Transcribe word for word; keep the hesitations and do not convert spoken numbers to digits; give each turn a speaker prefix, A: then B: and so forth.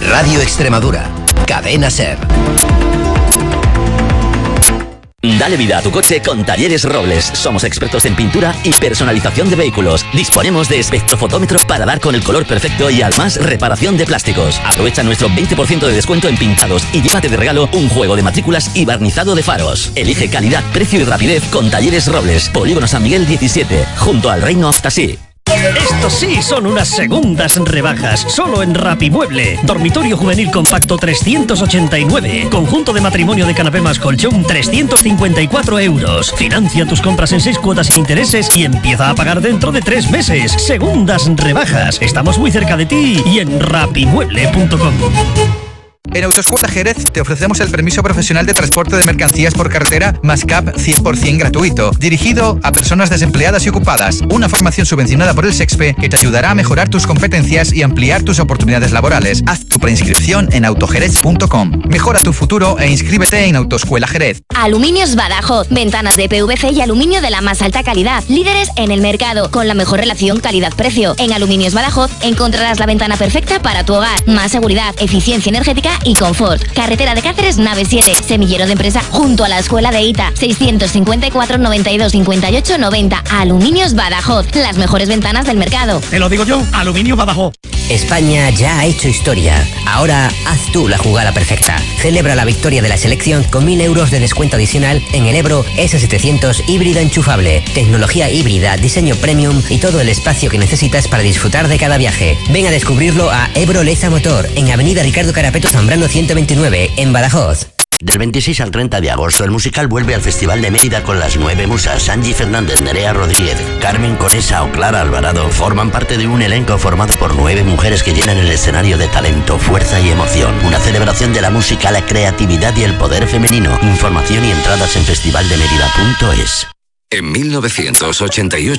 A: Radio Extremadura, Cadena SER.
B: Dale vida a tu coche con Talleres Robles. Somos expertos en pintura y personalización de vehículos. Disponemos de espectrofotómetro para dar con el color perfecto y además reparación de plásticos. Aprovecha nuestro veinte por ciento de descuento en pintados y llévate de regalo un juego de matrículas y barnizado de faros. Elige calidad, precio y rapidez con Talleres Robles. Polígono San Miguel diecisiete, junto al Reino Aftasí.
C: Estos sí son unas segundas rebajas, solo en Rapimueble. Dormitorio juvenil compacto trescientos ochenta y nueve. Conjunto de matrimonio de canapé más colchón trescientos cincuenta y cuatro euros. Financia tus compras en seis cuotas sin intereses y empieza a pagar dentro de tres meses. Segundas rebajas. Estamos muy cerca de ti y en rapimueble punto com.
D: En Autoescuela Jerez te ofrecemos el permiso profesional de transporte de mercancías por carretera más C A P cien por ciento gratuito, dirigido a personas desempleadas y ocupadas. Una formación subvencionada por el SEXPE que te ayudará a mejorar tus competencias y ampliar tus oportunidades laborales. Haz tu preinscripción en autojerez punto com. Mejora tu futuro e inscríbete en Autoescuela Jerez.
E: Aluminios Badajoz, ventanas de P V C y aluminio de la más alta calidad, líderes en el mercado, con la mejor relación calidad-precio. En Aluminios Badajoz encontrarás la ventana perfecta para tu hogar, más seguridad, eficiencia energética y confort. Carretera de Cáceres, nave siete, semillero de empresa junto a la escuela de ITA. Seiscientos cincuenta y cuatro, noventa y dos, cincuenta y ocho, noventa. Aluminios Badajoz, las mejores ventanas del mercado.
C: Te lo digo yo, Aluminios Badajoz.
F: España ya ha hecho historia. Ahora haz tú la jugada perfecta. Celebra la victoria de la selección con mil euros de descuento adicional en el Ebro ese setecientos híbrido enchufable. Tecnología híbrida, diseño premium y todo el espacio que necesitas para disfrutar de cada viaje. Ven a descubrirlo a Ebro Leza Motor, en Avenida Ricardo Carapeto Zambrano ciento veintinueve, en Badajoz.
G: Del veintiséis al treinta de agosto, el musical vuelve al Festival de Mérida con las nueve musas. Angie Fernández, Nerea Rodríguez, Carmen Conesa o Clara Alvarado forman parte de un elenco formado por nueve mujeres que llenan el escenario de talento, fuerza y emoción. Una celebración de la música, la creatividad y el poder femenino. Información y entradas en festival de mérida punto es.
H: En mil novecientos ochenta y ocho